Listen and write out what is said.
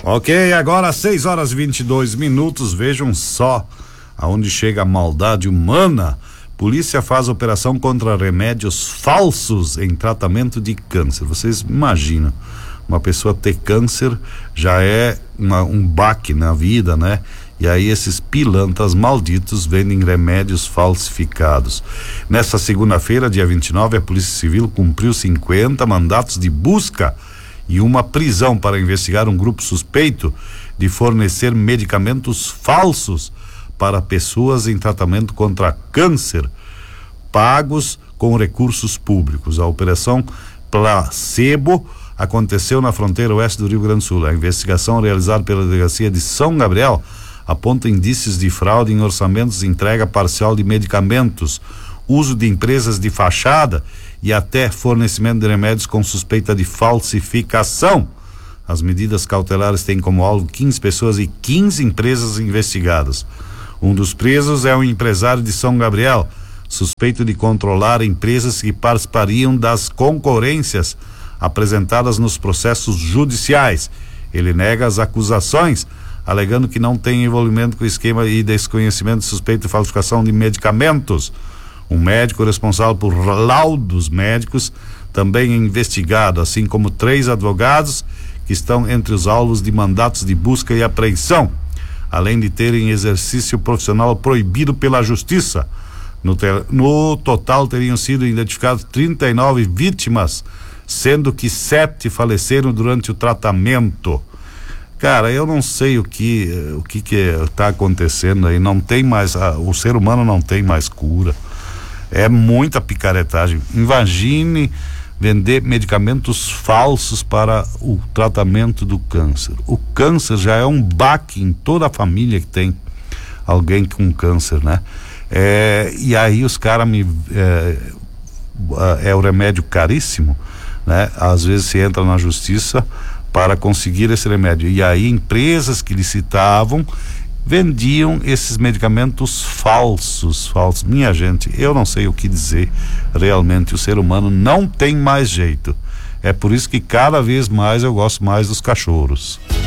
Ok, agora 6h22. Vejam só aonde chega a maldade humana. Polícia faz operação contra remédios falsos em tratamento de câncer. Vocês imaginam, uma pessoa ter câncer já é um baque na vida, né? E aí esses pilantras malditos vendem remédios falsificados. Nesta segunda-feira, dia 29, a Polícia Civil cumpriu 50 mandatos de busca e uma prisão para investigar um grupo suspeito de fornecer medicamentos falsos para pessoas em tratamento contra câncer, pagos com recursos públicos. A operação Placebo aconteceu na fronteira oeste do Rio Grande do Sul. A investigação realizada pela Delegacia de São Gabriel aponta indícios de fraude em orçamentos de entrega parcial de medicamentos, uso de empresas de fachada e até fornecimento de remédios com suspeita de falsificação. As medidas cautelares têm como alvo 15 pessoas e 15 empresas investigadas. Um dos presos é um empresário de São Gabriel, suspeito de controlar empresas que participariam das concorrências apresentadas nos processos judiciais. Ele nega as acusações, alegando que não tem envolvimento com o esquema e desconhecimento de suspeita de falsificação de medicamentos. Um médico responsável por laudos médicos também é investigado, assim como 3 advogados que estão entre os alvos de mandatos de busca e apreensão, além de terem exercício profissional proibido pela Justiça. No total teriam sido identificadas 39 vítimas, sendo que 7 faleceram durante o tratamento. Cara, eu não sei o que está acontecendo aí. Não tem mais, o ser humano não tem mais cura. É muita picaretagem. Imagine vender medicamentos falsos para o tratamento do câncer. O câncer já é um baque em toda a família que tem alguém com câncer, né? E aí os caras é o remédio caríssimo, né? Às vezes se entra na justiça para conseguir esse remédio. E aí empresas que licitavam vendiam esses medicamentos falsos. Minha gente, eu não sei o que dizer. Realmente o ser humano não tem mais jeito. É por isso que cada vez mais eu gosto mais dos cachorros.